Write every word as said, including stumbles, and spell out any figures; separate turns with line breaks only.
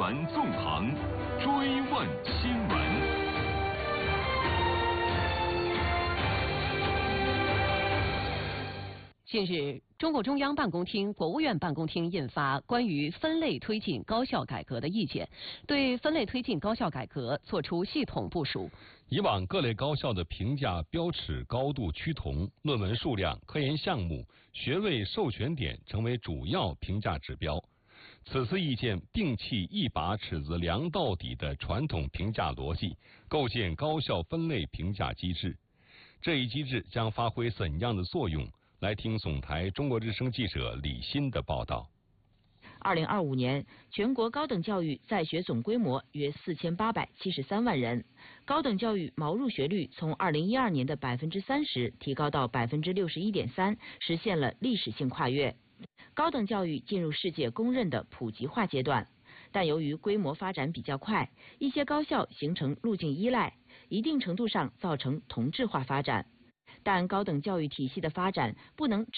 传纵横，追问新闻。
近日，中共中央办公厅、国务院办公厅印发关于分类推进高校改革的意见，对分类推进高校改革作出系统部署。
以往各类高校的评价标尺高度趋同，论文数量、科研项目、学位授权点成为主要评价指标。此次意见摒弃一把尺子量到底的传统评价逻辑，构建高校分类评价机制。这一机制将发挥怎样的作用？来听总台中国之声记者李欣的报道。
二零二五年，全国高等教育在学总规模约四千八百七十三万人，高等教育毛入学率从二零一二年的百分之三十提高到百分之六十一点三，实现了历史性跨越。高等教育进入世界公认的普及化阶段，但由于规模发展比较快，一些高校形成路径依赖，一定程度上造成同质化发展。但高等教育体系的发展不能